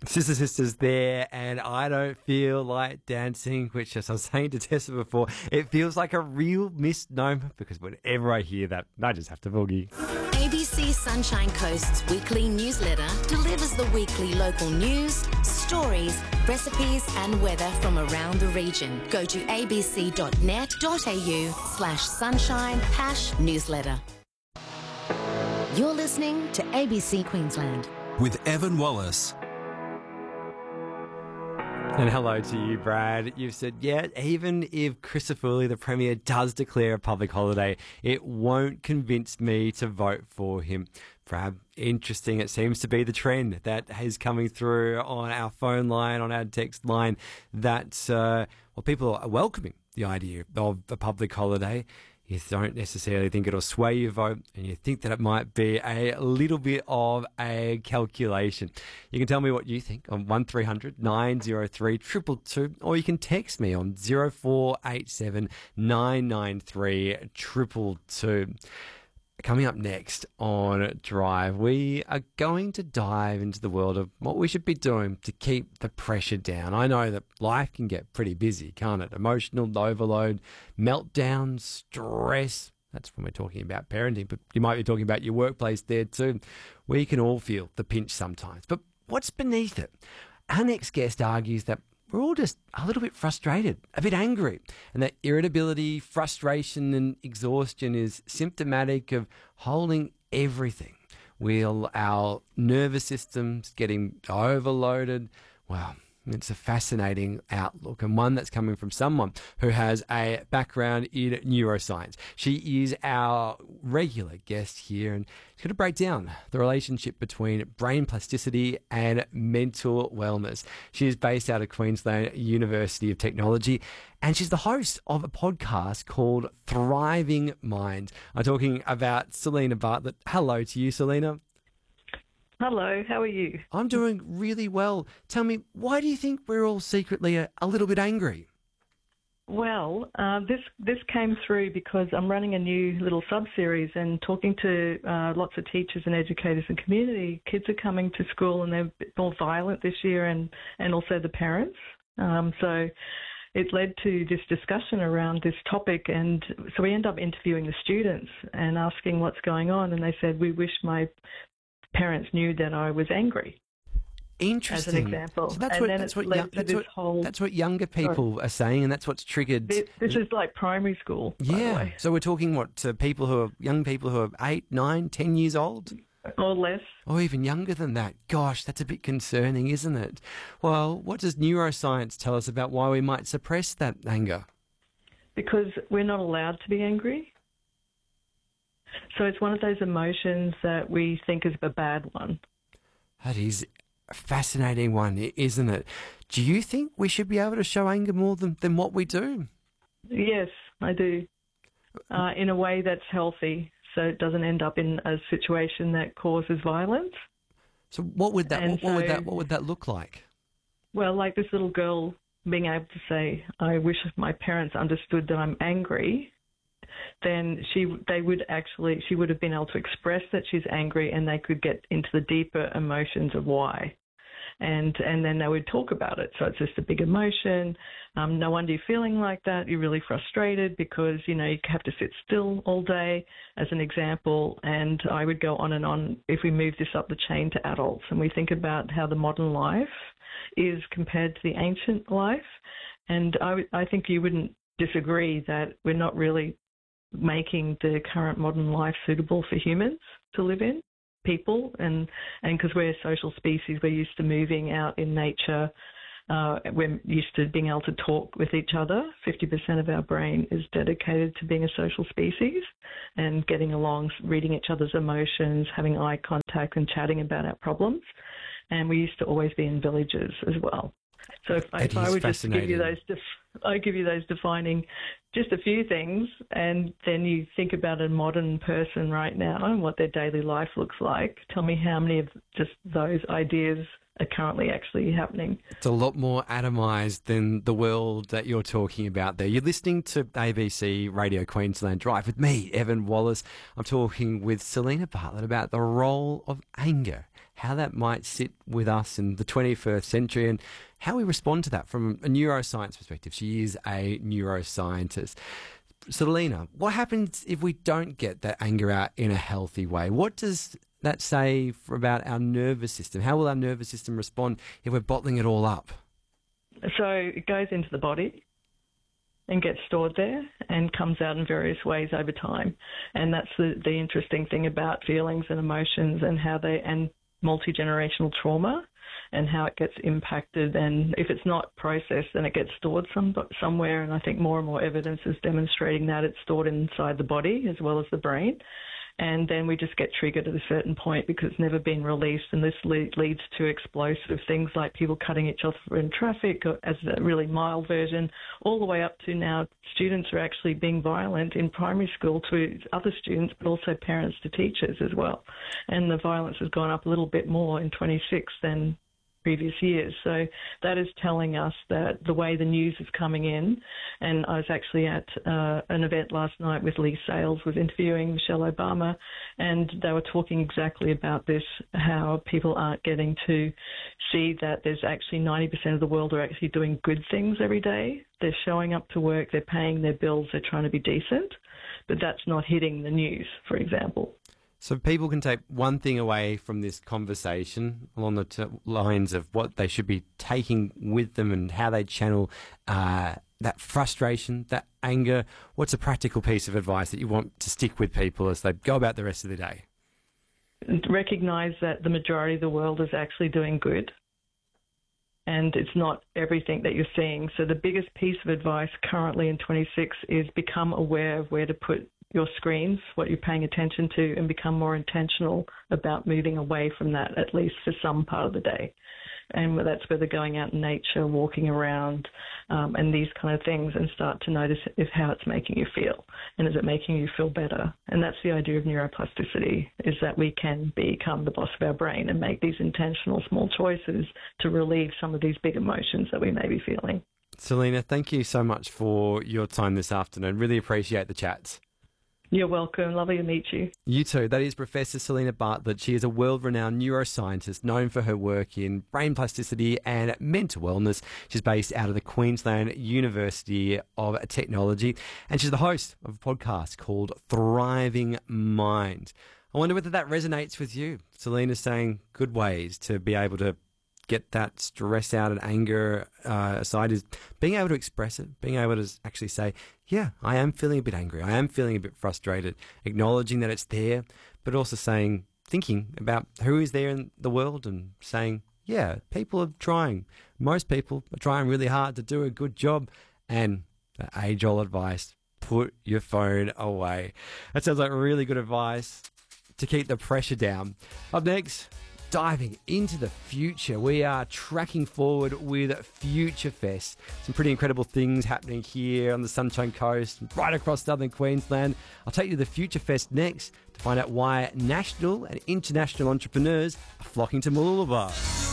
Sister Sisters there, and I don't feel like dancing, which, as I was saying to Tessa before, it feels like a real misnomer because whenever I hear that, I just have to boogie. ABC Sunshine Coast's weekly newsletter delivers the weekly local news, stories, recipes and weather from around the region. Go to abc.net.au/sunshine-newsletter. You're listening to ABC Queensland. With Evan Wallace. And hello to you, Brad. You've said, yeah, even if Christopher Woolley, the Premier, does declare a public holiday, it won't convince me to vote for him. Brad, interesting. It seems to be the trend that is coming through on our phone line, on our text line, that people are welcoming the idea of a public holiday. You don't necessarily think it'll sway your vote, and you think that it might be a little bit of a calculation. You can tell me what you think on 1300 903 222, or you can text me on 0487 993 222. Coming up next on Drive, we are going to dive into the world of what we should be doing to keep the pressure down. I know that life can get pretty busy, can't it? Emotional overload, meltdown, stress. That's when we're talking about parenting, but you might be talking about your workplace there too. We can all feel the pinch sometimes. But what's beneath it? Our next guest argues that we're all just a little bit frustrated, a bit angry, and that irritability, frustration and exhaustion is symptomatic of holding everything. Will our nervous systems getting overloaded? Well, it's a fascinating outlook, and one that's coming from someone who has a background in neuroscience. She is our regular guest here, and she's going to break down the relationship between brain plasticity and mental wellness. She is based out of Queensland University of Technology, and she's the host of a podcast called Thriving Mind. I'm talking about Selena Bartlett. Hello to you, Selena. Hello, how are you? I'm doing really well. Tell me, why do you think we're all secretly a little bit angry? Well, this came through because I'm running a new little sub-series and talking to lots of teachers and educators and community. Kids are coming to school and they're a bit more violent this year, and also the parents. So it led to this discussion around this topic, and so we end up interviewing the students and asking what's going on, and they said, we wish my parents knew that I was angry. Interesting. As an example. So that's what younger people are saying, and that's what's triggered. This is like primary school. Yeah. By the way. So we're talking to young people who are 8, 9, 10 years old? Or less. Or even younger than that. Gosh, that's a bit concerning, isn't it? Well, what does neuroscience tell us about why we might suppress that anger? Because we're not allowed to be angry. So it's one of those emotions that we think is a bad one. That is a fascinating one, isn't it? Do you think we should be able to show anger more than what we do? Yes, I do. In a way that's healthy, so it doesn't end up in a situation that causes violence. So what would that look like? Well, like this little girl being able to say, I wish my parents understood that I'm angry. Then she would have been able to express that she's angry, and they could get into the deeper emotions of why. And then they would talk about it. So it's just a big emotion. No wonder you're feeling like that. You're really frustrated because, you have to sit still all day, as an example. And I would go on and on if we move this up the chain to adults and we think about how the modern life is compared to the ancient life. And I think you wouldn't disagree that we're not really making the current modern life suitable for humans to live in, people, and because we're a social species, we're used to moving out in nature, we're used to being able to talk with each other. 50% of our brain is dedicated to being a social species and getting along, reading each other's emotions, having eye contact and chatting about our problems. And we used to always be in villages as well. So if I would just give you those defining just a few things, and then you think about a modern person right now and what their daily life looks like. Tell me how many of just those ideas are currently actually happening. It's a lot more atomised than the world that you're talking about there. You're listening to ABC Radio Queensland Drive with me, Evan Wallace. I'm talking with Selena Bartlett about the role of anger how that might sit with us in the 21st century and how we respond to that from a neuroscience perspective. She is a neuroscientist. Selena, what happens if we don't get that anger out in a healthy way? What does that say about our nervous system? How will our nervous system respond if we're bottling it all up? So it goes into the body and gets stored there and comes out in various ways over time. And that's the interesting thing about feelings and emotions and how and multi-generational trauma and how it gets impacted. And if it's not processed, then it gets stored somewhere. And I think more and more evidence is demonstrating that it's stored inside the body as well as the brain. And then we just get triggered at a certain point because it's never been released. And this leads to explosive things like people cutting each other in traffic as a really mild version, all the way up to now students are actually being violent in primary school to other students, but also parents to teachers as well. And the violence has gone up a little bit more in 26 than previous years. So that is telling us that the way the news is coming in, and I was actually at an event last night with Lee Sales, was interviewing Michelle Obama, and they were talking exactly about this, how people aren't getting to see that there's actually 90% of the world are actually doing good things every day. They're showing up to work, they're paying their bills, they're trying to be decent, but that's not hitting the news, for example. So people can take one thing away from this conversation along the lines of what they should be taking with them and how they channel that frustration, that anger. What's a practical piece of advice that you want to stick with people as they go about the rest of the day? Recognise that the majority of the world is actually doing good, and it's not everything that you're seeing. So the biggest piece of advice currently in 26 is become aware of where to put your screens, what you're paying attention to, and become more intentional about moving away from that, at least for some part of the day. And that's whether going out in nature, walking around, and these kind of things, and start to notice how it's making you feel. And is it making you feel better? And that's the idea of neuroplasticity, is that we can become the boss of our brain and make these intentional small choices to relieve some of these big emotions that we may be feeling. Selena, thank you so much for your time this afternoon. Really appreciate the chats. You're welcome. Lovely to meet you. You too. That is Professor Selena Bartlett. She is a world-renowned neuroscientist known for her work in brain plasticity and mental wellness. She's based out of the Queensland University of Technology, and she's the host of a podcast called Thriving Mind. I wonder whether that resonates with you. Selena's saying good ways to be able to get that stress out and anger aside is being able to express it, being able to actually say, yeah, I am feeling a bit angry, I am feeling a bit frustrated, acknowledging that it's there, but also thinking about who is there in the world and saying, yeah, people are trying. Most people are trying really hard to do a good job. And the age-old advice, put your phone away. That sounds like really good advice to keep the pressure down. Up next, diving into the future. We are tracking forward with Future Fest. Some pretty incredible things happening here on the Sunshine Coast, right across southern Queensland. I'll take you to the Future Fest next to find out why national and international entrepreneurs are flocking to Mooloolaba.